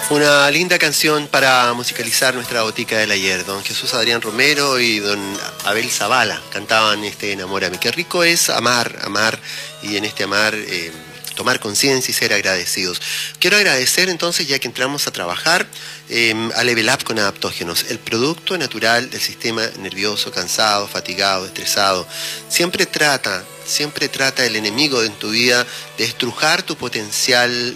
Una linda canción para musicalizar nuestra botica del ayer. Don Jesús Adrián Romero y don Abel Zavala cantaban Enamórame. Qué rico es amar, y en este amar tomar conciencia y ser agradecidos. Quiero agradecer entonces, ya que entramos a trabajar, a Level Up con adaptógenos, el producto natural del sistema nervioso cansado, fatigado, estresado. Siempre trata el enemigo en tu vida de estrujar tu potencial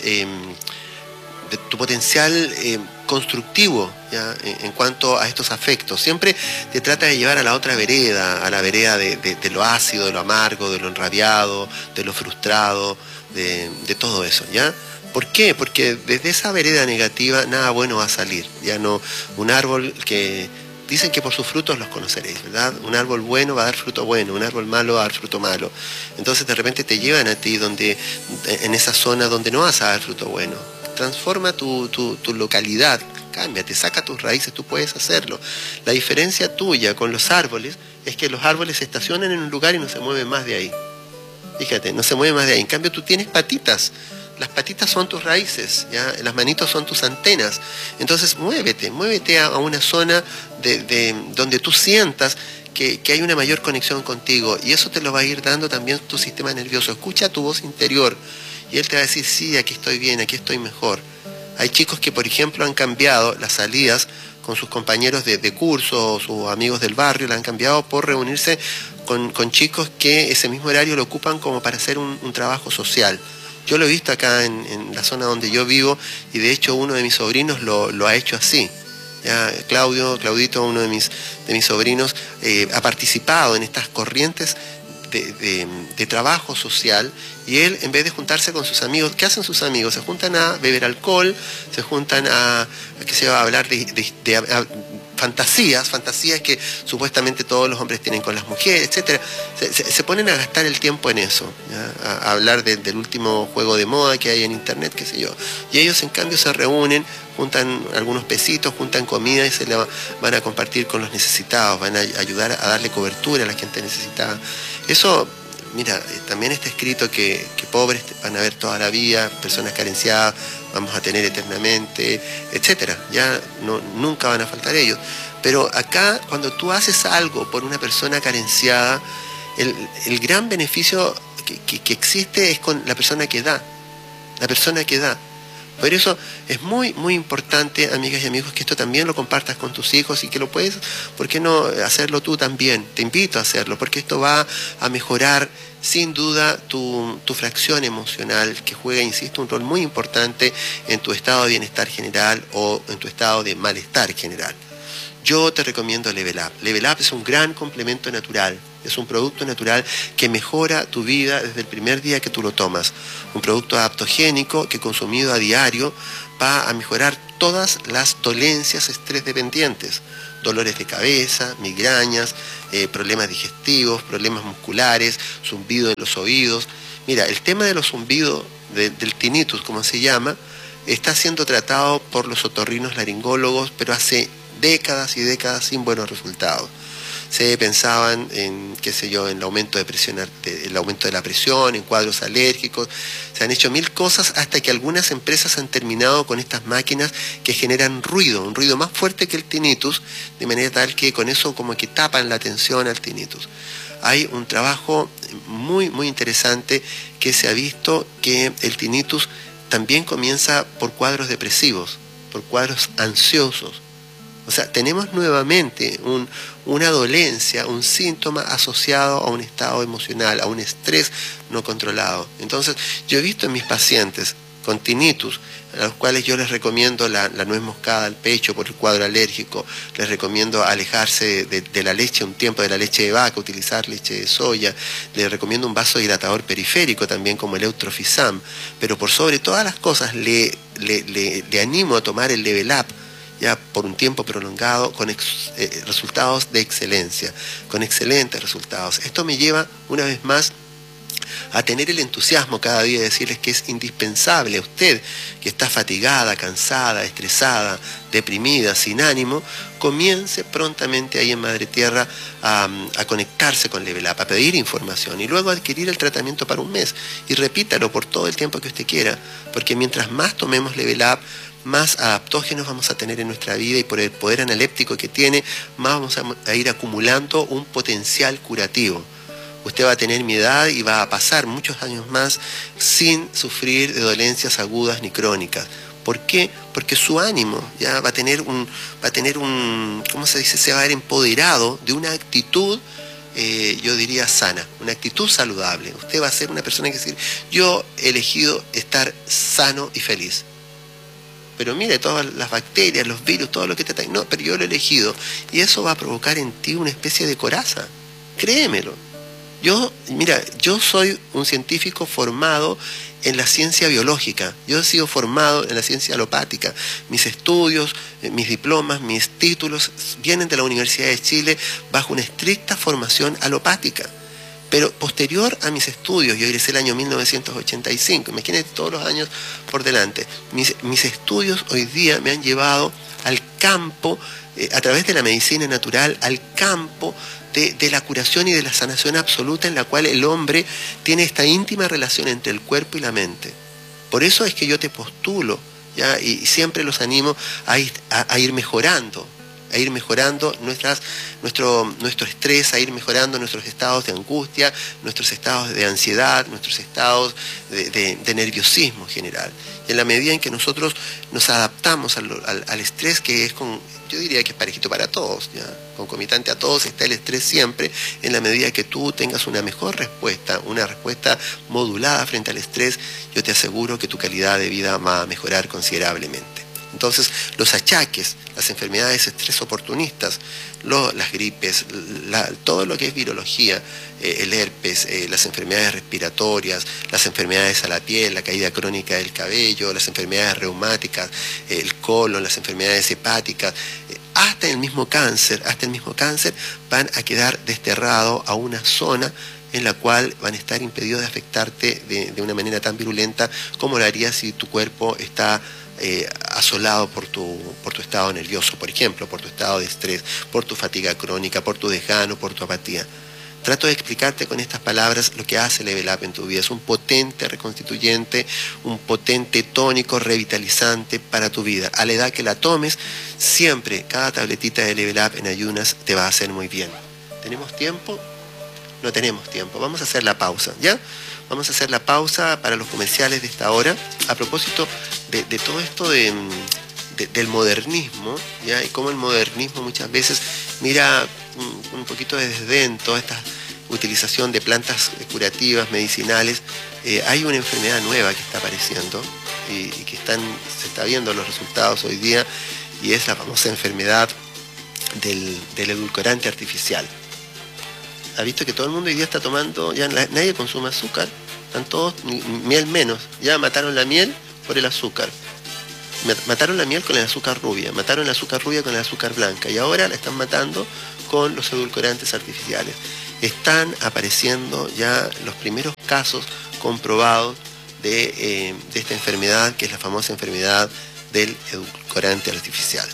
constructivo, ¿ya? En cuanto a estos afectos. Siempre te trata de llevar a la otra vereda, a la vereda de lo ácido, de lo amargo, de lo enrabiado, de lo frustrado, de todo eso, ¿ya? ¿Por qué? Porque desde esa vereda negativa nada bueno va a salir. Ya no, un árbol que dicen que por sus frutos los conoceréis, ¿verdad? Un árbol bueno va a dar fruto bueno, un árbol malo va a dar fruto malo. Entonces de repente te llevan a ti en esa zona donde no vas a dar fruto bueno. Transforma tu localidad, cámbiate, saca tus raíces, tú puedes hacerlo. La diferencia tuya con los árboles es que los árboles se estacionan en un lugar y no se mueven más de ahí. Fíjate, no se mueven más de ahí. En cambio tú tienes patitas. Las patitas son tus raíces, ¿ya? Las manitos son tus antenas. Entonces muévete a una zona donde tú sientas que hay una mayor conexión contigo, y eso te lo va a ir dando también tu sistema nervioso. Escucha tu voz interior y él te va a decir, sí, aquí estoy bien, aquí estoy mejor. Hay chicos que, por ejemplo, han cambiado las salidas con sus compañeros de curso o sus amigos del barrio, la han cambiado por reunirse con chicos que ese mismo horario lo ocupan como para hacer un trabajo social. Yo lo he visto acá en la zona donde yo vivo, y de hecho uno de mis sobrinos lo ha hecho así. Ya, Claudito, uno de mis sobrinos, ha participado en estas corrientes de trabajo social, y él, en vez de juntarse con sus amigos, ¿qué hacen sus amigos? Se juntan a beber alcohol, se juntan a hablar de fantasías que supuestamente todos los hombres tienen con las mujeres, etcétera. Se ponen a gastar el tiempo en eso, ¿ya? A hablar del último juego de moda que hay en internet, qué sé yo. Y ellos, en cambio, se reúnen, juntan algunos pesitos, juntan comida y se la van a compartir con los necesitados, van a ayudar a darle cobertura a la gente necesitada. Eso, mira, también está escrito que pobres van a haber toda la vida, personas carenciadas vamos a tener eternamente, etcétera. Ya nunca van a faltar ellos. Pero acá, cuando tú haces algo por una persona carenciada, el gran beneficio que existe es con la persona que da. La persona que da. Por eso es muy, muy importante, amigas y amigos, que esto también lo compartas con tus hijos, y que lo puedes, ¿por qué no hacerlo tú también? Te invito a hacerlo, porque esto va a mejorar sin duda tu fracción emocional, que juega, insisto, un rol muy importante en tu estado de bienestar general o en tu estado de malestar general. Yo te recomiendo Level Up. Level Up es un gran complemento natural. Es un producto natural que mejora tu vida desde el primer día que tú lo tomas. Un producto adaptogénico que, consumido a diario, va a mejorar todas las dolencias estrés dependientes. Dolores de cabeza, migrañas, problemas digestivos, problemas musculares, zumbido en los oídos. Mira, el tema de los zumbidos, del tinnitus, como se llama, está siendo tratado por los otorrinos laringólogos, pero hace décadas y décadas sin buenos resultados. Se pensaban en, en el aumento de presión, el aumento de la presión, en cuadros alérgicos. Se han hecho mil cosas hasta que algunas empresas han terminado con estas máquinas que generan ruido, un ruido más fuerte que el tinnitus, de manera tal que con eso como que tapan la atención al tinnitus. Hay un trabajo muy, muy interesante que se ha visto que el tinnitus también comienza por cuadros depresivos, por cuadros ansiosos. O sea, tenemos nuevamente una dolencia, un síntoma asociado a un estado emocional, a un estrés no controlado. Entonces, yo he visto en mis pacientes con tinnitus, a los cuales yo les recomiendo la nuez moscada al pecho por el cuadro alérgico, les recomiendo alejarse de la leche un tiempo, de la leche de vaca, utilizar leche de soya, les recomiendo un vasodilatador periférico también como el Eutrofisam, pero por sobre todas las cosas le animo a tomar el Level Up, ya por un tiempo prolongado, con resultados de excelencia, con excelentes resultados. Esto me lleva, una vez más, a tener el entusiasmo cada día de decirles que es indispensable a usted, que está fatigada, cansada, estresada, deprimida, sin ánimo, comience prontamente ahí en Madre Tierra a conectarse con Level Up, a pedir información y luego adquirir el tratamiento para un mes, y repítalo por todo el tiempo que usted quiera, porque mientras más tomemos Level Up, más adaptógenos vamos a tener en nuestra vida, y por el poder analéptico que tiene, más vamos a ir acumulando un potencial curativo. Usted va a tener mi edad y va a pasar muchos años más sin sufrir de dolencias agudas ni crónicas. ¿Por qué? Porque su ánimo ya va a tener un, ¿cómo se dice? Se va a ver empoderado de una actitud, yo diría sana, una actitud saludable. Usted va a ser una persona que decir, yo he elegido estar sano y feliz. Pero mire, todas las bacterias, los virus, todo lo que te ataca, no, pero yo lo he elegido. Y eso va a provocar en ti una especie de coraza. Créemelo. Yo soy un científico formado en la ciencia biológica. Yo he sido formado en la ciencia alopática. Mis estudios, mis diplomas, mis títulos vienen de la Universidad de Chile bajo una estricta formación alopática. Pero posterior a mis estudios, yo egresé el año 1985, imagínense todos los años por delante, mis estudios hoy día me han llevado al campo, a través de la medicina natural, al campo de la curación y de la sanación absoluta, en la cual el hombre tiene esta íntima relación entre el cuerpo y la mente. Por eso es que yo te postulo, ¿ya? Y siempre los animo a ir mejorando. A ir mejorando nuestro estrés, a ir mejorando nuestros estados de angustia, nuestros estados de ansiedad, nuestros estados de nerviosismo general. Y en la medida en que nosotros nos adaptamos al estrés, que es yo diría que es parejito para todos, ¿ya? Concomitante a todos está el estrés siempre, en la medida que tú tengas una mejor respuesta, una respuesta modulada frente al estrés, yo te aseguro que tu calidad de vida va a mejorar considerablemente. Entonces, los achaques, las enfermedades estrés oportunistas, las gripes, todo lo que es virología, el herpes, las enfermedades respiratorias, las enfermedades a la piel, la caída crónica del cabello, las enfermedades reumáticas, el colon, las enfermedades hepáticas, hasta el mismo cáncer van a quedar desterrados a una zona en la cual van a estar impedidos de afectarte de una manera tan virulenta como lo haría si tu cuerpo está asolado por tu estado nervioso, por ejemplo, por tu estado de estrés, por tu fatiga crónica, por tu desgano, por tu apatía. Trato de explicarte con estas palabras lo que hace Level Up en tu vida. Es un potente reconstituyente, un potente tónico revitalizante para tu vida. A la edad que la tomes, siempre cada tabletita de Level Up en ayunas te va a hacer muy bien. ¿Tenemos tiempo? No tenemos tiempo. Vamos a hacer la pausa, ¿ya? Vamos a hacer la pausa para los comerciales de esta hora. A propósito de todo esto del modernismo, ¿ya? Y cómo el modernismo muchas veces mira un poquito de desdén toda esta utilización de plantas curativas, medicinales. Hay una enfermedad nueva que está apareciendo y que se está viendo los resultados hoy día, y es la famosa enfermedad del edulcorante artificial. Ha visto que todo el mundo hoy día está tomando, ya nadie consume azúcar, están todos, miel menos, ya mataron la miel por el azúcar, mataron la miel con el azúcar rubia, mataron el azúcar rubia con el azúcar blanca, y ahora la están matando con los edulcorantes artificiales. Están apareciendo ya los primeros casos comprobados de esta enfermedad, que es la famosa enfermedad del edulcorante artificial.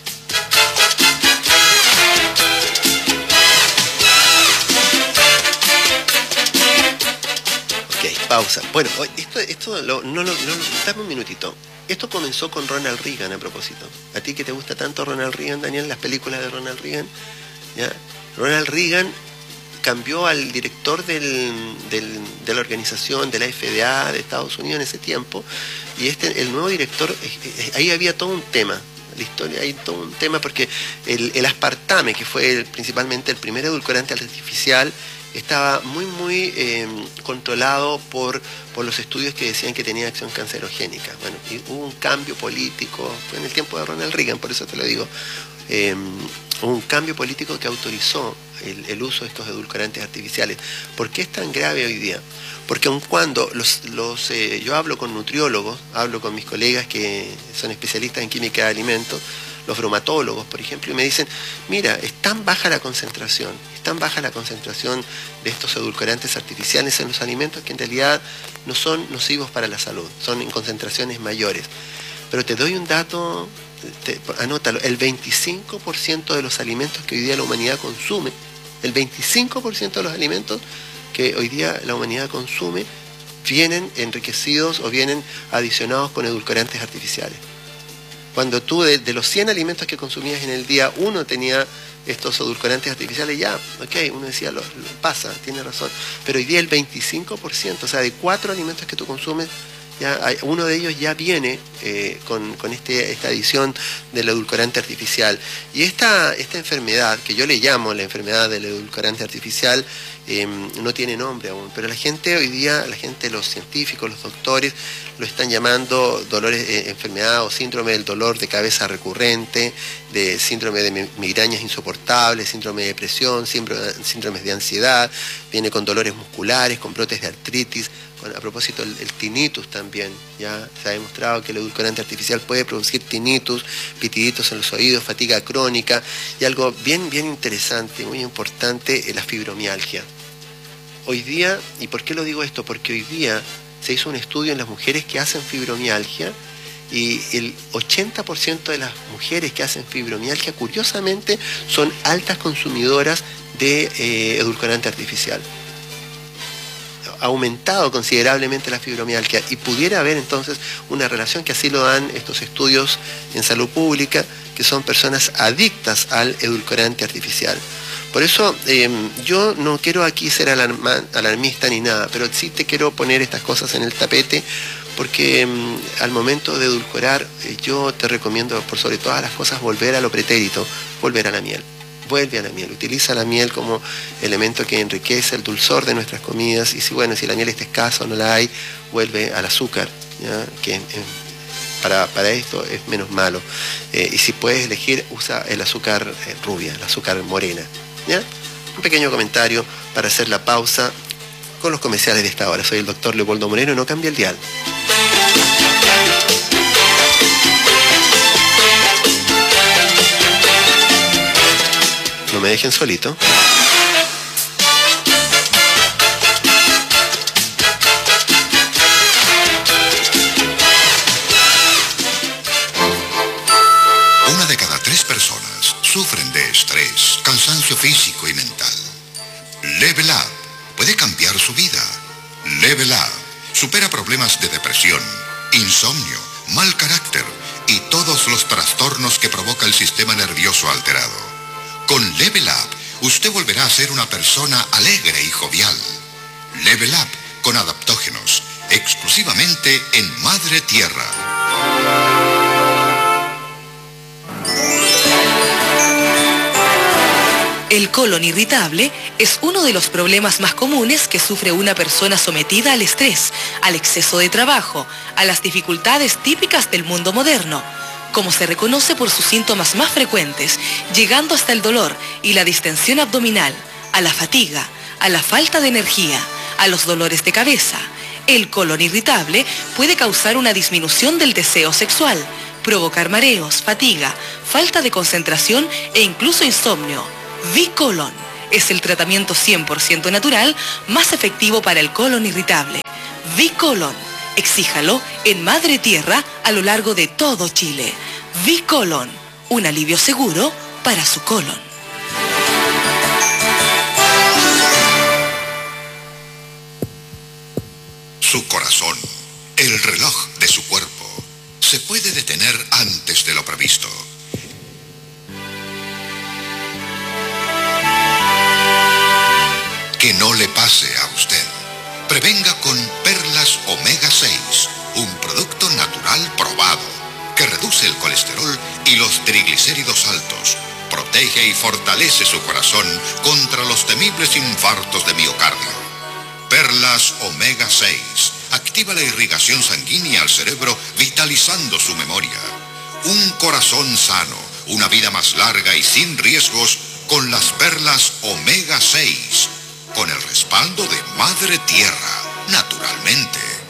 Pausa. Bueno, dame un minutito. Esto comenzó con Ronald Reagan, a propósito. A ti que te gusta tanto Ronald Reagan, Daniel, las películas de Ronald Reagan, ¿ya? Ronald Reagan cambió al director de la organización de la FDA de Estados Unidos en ese tiempo, y el nuevo director, ahí había todo un tema. La historia, hay todo un tema, porque el aspartame, que fue principalmente el primer edulcorante artificial, estaba muy controlado por los estudios que decían que tenía acción cancerogénica. Bueno, y hubo un cambio político, fue en el tiempo de Ronald Reagan, por eso te lo digo, hubo un cambio político que autorizó el uso de estos edulcorantes artificiales. ¿Por qué es tan grave hoy día? Porque aun cuando yo hablo con nutriólogos, hablo con mis colegas que son especialistas en química de alimentos, los bromatólogos, por ejemplo, y me dicen, mira, es tan baja la concentración de estos edulcorantes artificiales en los alimentos, que en realidad no son nocivos para la salud, son en concentraciones mayores. Pero te doy un dato, anótalo, el 25% de los alimentos que hoy día la humanidad consume, el 25% de los alimentos que hoy día la humanidad consume vienen enriquecidos o vienen adicionados con edulcorantes artificiales. Cuando tú de los 100 alimentos que consumías en el día, uno tenía estos edulcorantes artificiales, ya, ok, uno decía, lo pasa, tiene razón. Pero hoy día el 25%, o sea, de 4 alimentos que tú consumes, ya uno de ellos ya viene con esta adición del edulcorante artificial. Y esta enfermedad, que yo le llamo la enfermedad del edulcorante artificial, no tiene nombre aún, pero la gente hoy día, los científicos, los doctores, lo están llamando enfermedad o síndrome del dolor de cabeza recurrente, de síndrome de migrañas insoportables, síndrome de depresión, síndromes de ansiedad, viene con dolores musculares, con brotes de artritis. Bueno, a propósito, el tinnitus también, ya se ha demostrado que el edulcorante artificial puede producir tinnitus, pitiditos en los oídos, fatiga crónica y algo bien interesante, muy importante, la fibromialgia. Hoy día, ¿y por qué lo digo esto? Porque hoy día se hizo un estudio en las mujeres que hacen fibromialgia y el 80% de las mujeres que hacen fibromialgia, curiosamente, son altas consumidoras de edulcorante artificial. Ha aumentado considerablemente la fibromialgia y pudiera haber entonces una relación, que así lo dan estos estudios en salud pública, que son personas adictas al edulcorante artificial. Por eso yo no quiero aquí ser alarmista ni nada, pero sí te quiero poner estas cosas en el tapete, porque al momento de edulcorar yo te recomiendo por sobre todas las cosas volver a lo pretérito, volver a la miel. Vuelve a la miel, utiliza la miel como elemento que enriquece el dulzor de nuestras comidas, y si la miel está escasa o no la hay, vuelve al azúcar, ¿ya? Que para esto es menos malo, y si puedes elegir, usa el azúcar rubia, el azúcar morena, ¿ya? Un pequeño comentario para hacer la pausa con los comerciales de esta hora. Soy el doctor Leopoldo Moreno, no cambie el dial. No me dejen solito. Una de cada 3 personas sufren de estrés, cansancio físico y mental. Level Up puede cambiar su vida. Level Up supera problemas de depresión, insomnio, mal carácter y todos los trastornos que provoca el sistema nervioso alterado. Con Level Up, usted volverá a ser una persona alegre y jovial. Level Up con adaptógenos, exclusivamente en Madre Tierra. El colon irritable es uno de los problemas más comunes que sufre una persona sometida al estrés, al exceso de trabajo, a las dificultades típicas del mundo moderno, como se reconoce por sus síntomas más frecuentes, llegando hasta el dolor y la distensión abdominal, a la fatiga, a la falta de energía, a los dolores de cabeza. El colon irritable puede causar una disminución del deseo sexual, provocar mareos, fatiga, falta de concentración e incluso insomnio. V-Colon es el tratamiento 100% natural más efectivo para el colon irritable. V-Colon. Exíjalo en Madre Tierra a lo largo de todo Chile. V-Colon, un alivio seguro para su colon. Su corazón, el reloj de su cuerpo, se puede detener antes de lo previsto. Que no le pase a usted. Prevenga con Perlas Omega 6, un producto natural probado, que reduce el colesterol y los triglicéridos altos, protege y fortalece su corazón contra los temibles infartos de miocardio. Perlas Omega 6 activa la irrigación sanguínea al cerebro, vitalizando su memoria. Un corazón sano, una vida más larga y sin riesgos con las Perlas Omega 6. Con el respaldo de Madre Tierra, naturalmente.